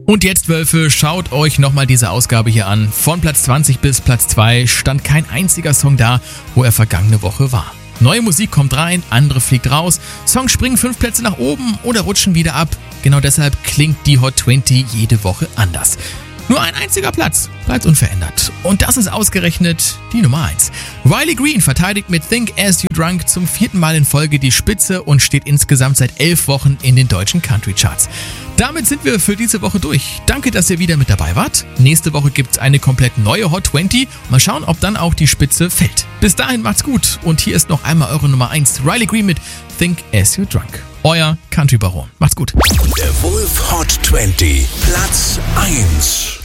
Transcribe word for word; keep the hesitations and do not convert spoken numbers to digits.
Und jetzt, Wölfe, schaut euch nochmal diese Ausgabe hier an. Von Platz zwanzig bis Platz zwei stand kein einziger Song da, wo er vergangene Woche war. Neue Musik kommt rein, andere fliegt raus, Songs springen fünf Plätze nach oben oder rutschen wieder ab. Genau deshalb klingt die Hot zwanzig jede Woche anders. Nur ein einziger Platz bleibt unverändert. Und das ist ausgerechnet die Nummer eins. Riley Green verteidigt mit Think As You Drunk zum vierten Mal in Folge die Spitze und steht insgesamt seit elf Wochen in den deutschen Country Charts. Damit sind wir für diese Woche durch. Danke, dass ihr wieder mit dabei wart. Nächste Woche gibt's eine komplett neue Hot zwanzig. Mal schauen, ob dann auch die Spitze fällt. Bis dahin macht's gut. Und hier ist noch einmal eure Nummer eins. Riley Green mit Think As You Drunk. Euer Country Baron. Macht's gut. Der Wolf Hot zwanzig, Platz eins.